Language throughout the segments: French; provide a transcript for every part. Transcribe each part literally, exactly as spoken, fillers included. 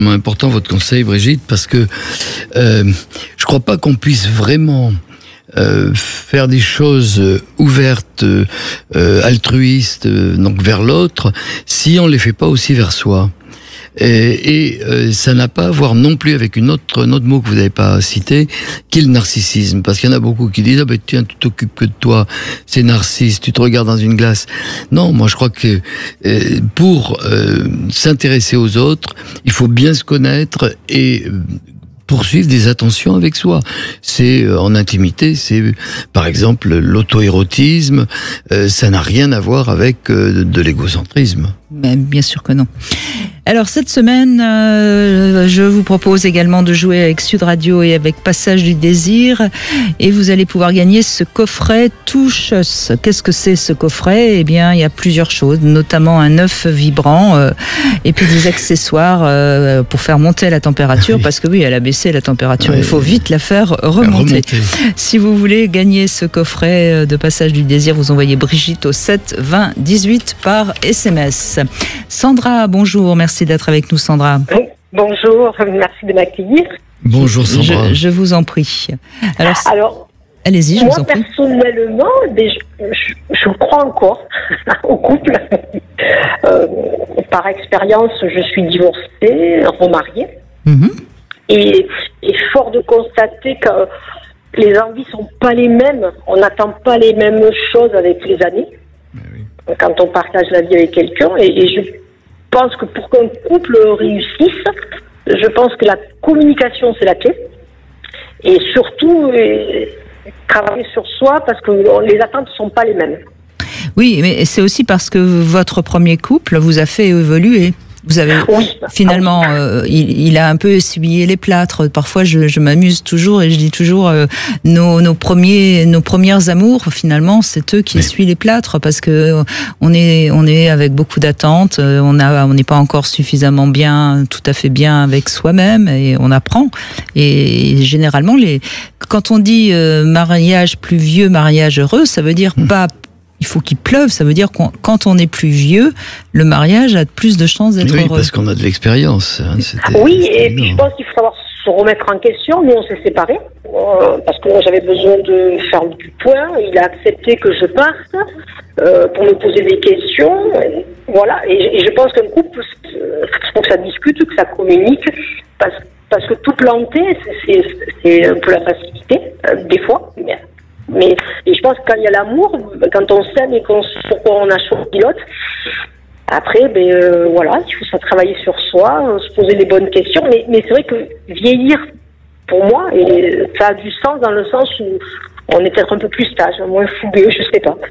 Important votre conseil, Brigitte, parce que euh, je crois pas qu'on puisse vraiment euh, faire des choses ouvertes, euh, altruistes, euh, donc vers l'autre, si on les fait pas aussi vers soi. Et, et euh, ça n'a pas à voir non plus avec une autre, un autre mot que vous n'avez pas cité, qui est le narcissisme. Parce qu'il y en a beaucoup qui disent « Ah ben tiens, tu t'occupes que de toi, c'est narcisse, tu te regardes dans une glace ». Non, moi je crois que euh, pour euh, s'intéresser aux autres, il faut bien se connaître et euh, poursuivre des attentions avec soi. C'est euh, en intimité, c'est par exemple l'auto-érotisme, euh, ça n'a rien à voir avec euh, de, de l'égocentrisme. Mais bien sûr que non. Alors cette semaine, euh, je vous propose également de jouer avec Sud Radio et avec Passage du Désir, et vous allez pouvoir gagner ce coffret Touche. Qu'est-ce que c'est ce coffret ? Eh bien, il y a plusieurs choses, notamment un œuf vibrant euh, et puis des accessoires euh, pour faire monter la température, oui. Parce que oui, elle a baissé la température, oui. Il faut vite la faire remonter. remonter. Si vous voulez gagner ce coffret de Passage du Désir, vous envoyez Brigitte au sept vingt dix-huit par S M S. Sandra, bonjour, merci d'être avec nous, Sandra. Oui, bonjour, merci de m'accueillir. Bonjour, Sandra. Je, je vous en prie. Alors, Alors allez-y, je moi, vous en prie. Personnellement, je, je, je crois encore au couple. Euh, par expérience, je suis divorcée, remariée. Mm-hmm. Et, et fort de constater que les envies ne sont pas les mêmes. On n'attend pas les mêmes choses avec les années. Quand on partage la vie avec quelqu'un, et, et je pense que pour qu'un couple réussisse, je pense que la communication c'est la clé, et surtout et, travailler sur soi, parce que les attentes ne sont pas les mêmes. Oui, mais c'est aussi parce que votre premier couple vous a fait évoluer. Vous avez oui. Finalement, euh, il, il a un peu essuyé les plâtres. Parfois, je, je m'amuse toujours et je dis toujours euh, nos, nos premiers, nos premières amours. Finalement, c'est eux qui oui. essuient les plâtres parce que on est, on est avec beaucoup d'attentes. On a, on n'est pas encore suffisamment bien, tout à fait bien avec soi-même et on apprend. Et généralement, les, quand on dit euh, mariage plus vieux, mariage heureux, ça veut dire mmh. pas il faut qu'il pleuve, ça veut dire que quand on est plus vieux, le mariage a plus de chances d'être oui, heureux. Oui, parce qu'on a de l'expérience. Hein, oui, et puis je pense qu'il faut savoir se remettre en question. Nous, on s'est séparés, euh, parce que moi, j'avais besoin de faire du point. Il a accepté que je parte euh, pour me poser des questions. Et voilà, et, et je pense qu'un couple, il faut que ça discute, que ça communique, parce, parce que tout planter, c'est, c'est un peu la facilité, euh, des fois, mais... Mais et je pense que quand il y a l'amour, quand on s'aime et qu'on on a choisi l'autre, après, ben euh, voilà, il faut ça travailler sur soi, se poser les bonnes questions. Mais, mais c'est vrai que vieillir, pour moi, et ça a du sens dans le sens où on est peut-être un peu plus sage, moins fougueux, je sais pas.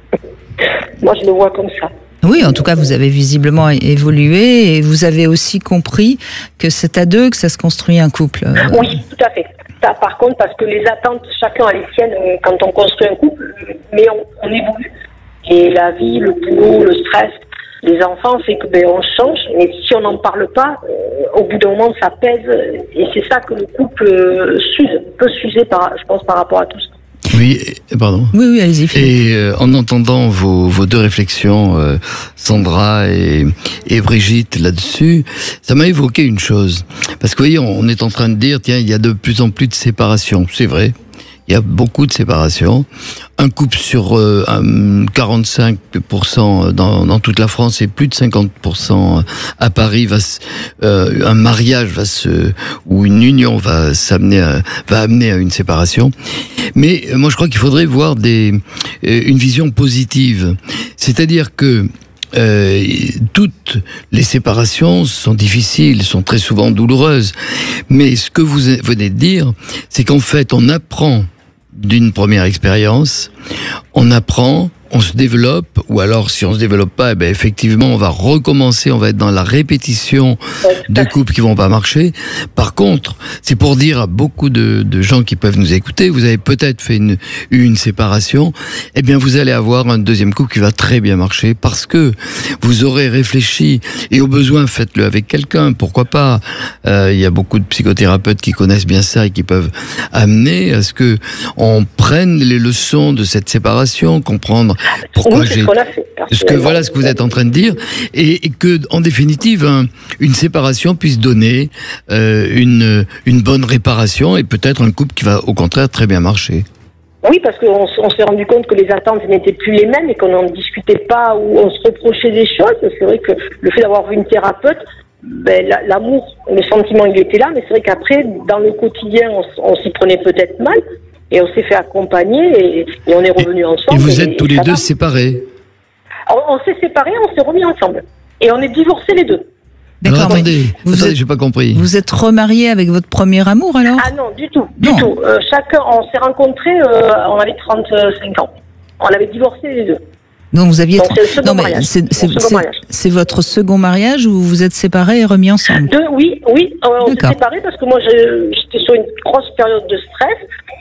Moi, je le vois comme ça. Oui, en tout cas, vous avez visiblement évolué et vous avez aussi compris que c'est à deux que ça se construit un couple. Oui, tout à fait. Ça, par contre, parce que les attentes, chacun a les siennes quand on construit un couple, mais on, on évolue. Et la vie, le boulot, le stress, les enfants, fait que ben, on change. Mais si on n'en parle pas, euh, au bout d'un moment, ça pèse. Et c'est ça que le couple euh, s'use, peut s'user, par, je pense, par rapport à tout ça. Oui, pardon. Oui, oui, allez-y. Et euh, en entendant vos, vos deux réflexions, euh, Sandra et, et Brigitte, là-dessus, ça m'a évoqué une chose. Parce que, vous voyez, on est en train de dire, tiens, il y a de plus en plus de séparations. C'est vrai. Il y a beaucoup de séparations. Un couple sur euh, quarante-cinq pour cent dans, dans toute la France et plus de cinquante pour cent à Paris, va se, euh, un mariage va se, ou une union va s'amener, à, va amener à une séparation. Mais euh, moi, je crois qu'il faudrait voir des, euh, une vision positive. C'est-à-dire que Euh, toutes les séparations sont difficiles, sont très souvent douloureuses. Mais ce que vous venez de dire, c'est qu'en fait, on apprend d'une première expérience, on apprend, on se développe, ou alors si on se développe pas, eh ben effectivement, on va recommencer, on va être dans la répétition de couples qui vont pas marcher. Par contre, c'est pour dire à beaucoup de, de gens qui peuvent nous écouter, vous avez peut-être fait une, une séparation, eh bien vous allez avoir un deuxième couple qui va très bien marcher parce que vous aurez réfléchi, et au besoin faites-le avec quelqu'un, pourquoi pas. Euh, il y a beaucoup de psychothérapeutes qui connaissent bien ça et qui peuvent amener à ce que on prenne les leçons de cette séparation, comprendre pourquoi oui, c'est j'ai... ce qu'on a fait. Ce que, voilà ce que vous êtes en train de dire, et, et que, en définitive, un, une séparation puisse donner euh, une, une bonne réparation et peut-être un couple qui va, au contraire, très bien marcher. Oui, parce qu'on on s'est rendu compte que les attentes n'étaient plus les mêmes et qu'on n'en discutait pas ou on se reprochait des choses. C'est vrai que le fait d'avoir vu une thérapeute, ben, l'amour, le sentiment, il était là, mais c'est vrai qu'après, dans le quotidien, on, on s'y prenait peut-être mal et on s'est fait accompagner et, et on est revenus ensemble. Et vous êtes et, tous et les deux va. séparés? On, on s'est séparés, on s'est remis ensemble. Et on est divorcés les deux. D'accord, non, attendez, vous attendez, êtes, j'ai pas compris. Vous êtes remarié avec votre premier amour alors? Ah non, du tout, du non. tout. Euh, chacun, on s'est rencontrés, euh, on avait trente-cinq ans. On avait divorcé les deux. Donc vous aviez. Donc, c'est le second non mais mariage. c'est, c'est, Mon second c'est, mariage. c'est votre second mariage où vous êtes séparés et remis ensemble? Deux, oui, oui, euh, on s'est D'accord. séparés parce que moi je- j'étais sur une grosse période de stress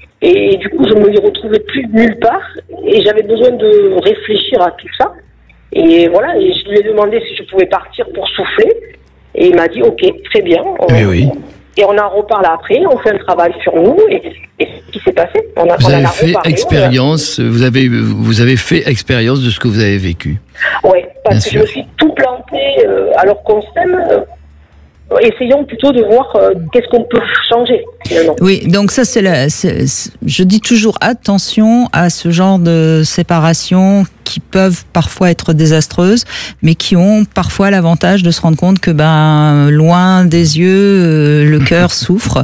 et du coup je me retrouvais plus nulle part et j'avais besoin de réfléchir à tout ça. Et voilà, et je lui ai demandé si je pouvais partir pour souffler. Et il m'a dit, ok, très bien. On, Oui, oui. Et on en reparle après, on fait un travail sur nous, et, et c'est ce qui s'est passé. On a, Vous on en avez a fait reparlé, expérience, vous avez, vous avez fait expérience de ce que vous avez vécu. Oui, parce Bien que sûr. je me suis tout planté euh, alors qu'on s'aime. euh, essayons plutôt de voir euh, qu'est-ce qu'on peut changer, finalement. Oui, donc ça c'est la. c'est- c'est- je dis toujours attention à ce genre de séparation qui peuvent parfois être désastreuses, mais qui ont parfois l'avantage de se rendre compte que ben loin des yeux, euh, le cœur souffre,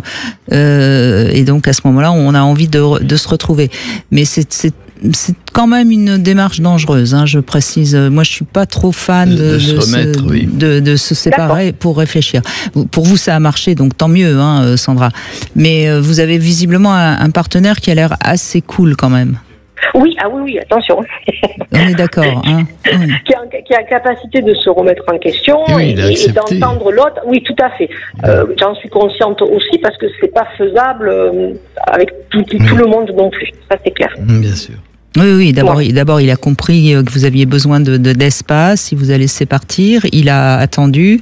euh, et donc à ce moment-là, on a envie de, de se retrouver. Mais c'est, c'est c'est quand même une démarche dangereuse, hein, je précise. Moi, je suis pas trop fan de, De- de se de remettre, se, oui. de, de se séparer pour réfléchir. Pour vous, ça a marché, donc tant mieux, hein, Sandra. Mais euh, vous avez visiblement un, un partenaire qui a l'air assez cool quand même. Oui, ah oui, oui, attention. On est d'accord, hein. Oui. qui, a, qui a la capacité de se remettre en question Et oui, et, il a et accepté. d'entendre l'autre. Oui, tout à fait. Euh, j'en suis consciente aussi parce que c'est pas faisable euh, avec tout, tout Oui. le monde non plus. Ça, c'est clair. Bien sûr. Oui, oui, d'abord, Ouais. il- d'abord, il a compris que vous aviez besoin de, de- d'espace, si vous allez laisser partir. Il a attendu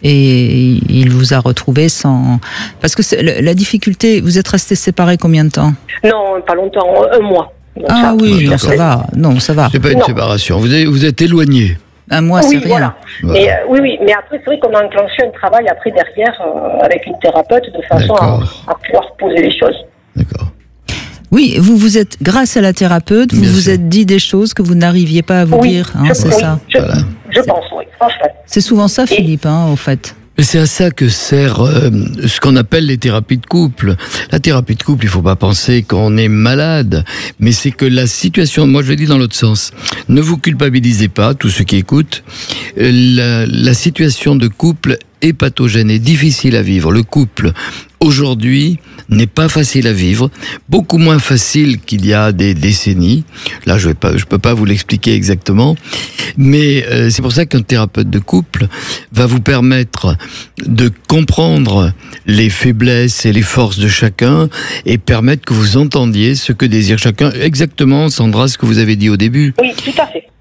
et il vous a retrouvé sans... Parce que c'est, le- la difficulté, vous êtes restés séparés combien de temps? Non, pas longtemps, un mois. Donc Ah ça, oui, oui, non, ça d'accord. va. Non, ça va. C'est pas une Non. séparation. Vous êtes, vous êtes éloigné. Un mois, oui, c'est rien. voilà. Voilà. Mais, euh, oui, oui, mais après, c'est vrai qu'on a enclenché un travail après derrière euh, avec une thérapeute de façon à, D'accord. à pouvoir poser les choses. D'accord. Oui, vous vous êtes, grâce à la thérapeute, vous Bien vous sûr. êtes dit des choses que vous n'arriviez pas à vous oui, dire, hein, je, c'est oui, ça. Je, Voilà. je pense, oui, franchement. C'est souvent ça, Philippe, hein, au fait. Mais c'est à ça que sert euh, ce qu'on appelle les thérapies de couple. La thérapie de couple, il faut pas penser qu'on est malade, mais c'est que la situation, moi je le dis dans l'autre sens, ne vous culpabilisez pas, tous ceux qui écoutent, euh, la, la situation de couple est pathogène et difficile à vivre. Le couple, aujourd'hui, n'est pas facile à vivre, beaucoup moins facile qu'il y a des décennies. Là, je vais pas, je peux pas vous l'expliquer exactement, mais euh, c'est pour ça qu'un thérapeute de couple va vous permettre de comprendre les faiblesses et les forces de chacun et permettre que vous entendiez ce que désire chacun. Exactement, Sandra, ce que vous avez dit au début. Oui, tout à fait.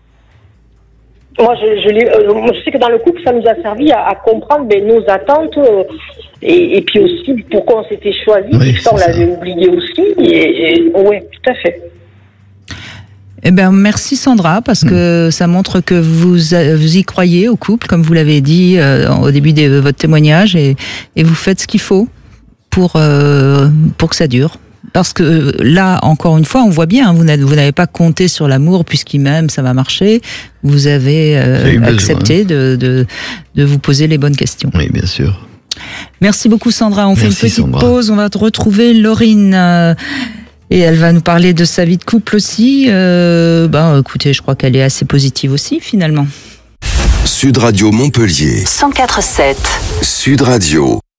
Moi, je, je, l'ai- euh, moi, je sais que dans le couple, ça nous a servi à, à comprendre ben, nos attentes euh, et, et puis aussi pourquoi on s'était choisi. Oui, ça, on c'est l'avait ça. oublié aussi. Et, et oui, tout à fait. Eh ben, merci Sandra, parce que ça montre que vous, euh, vous y croyez au couple, comme vous l'avez dit euh, au début de votre témoignage, et, et vous faites ce qu'il faut pour, euh, pour que ça dure. Parce que euh, là, encore une fois, on voit bien, hein, vous n'avez, vous n'avez pas compté sur l'amour, puisqu'il m'aime, ça va marcher. Vous avez euh, J'ai eu besoin. accepté de, de, de vous poser les bonnes questions. Oui, bien sûr. Merci beaucoup Sandra. On fait une Merci, petite Sandra. pause. On va te retrouver Laurine. euh, et elle va nous parler de sa vie de couple aussi. Euh, ben, écoutez, je crois qu'elle est assez positive aussi, finalement. Sud Radio Montpellier. cent quatre virgule sept. Sud Radio.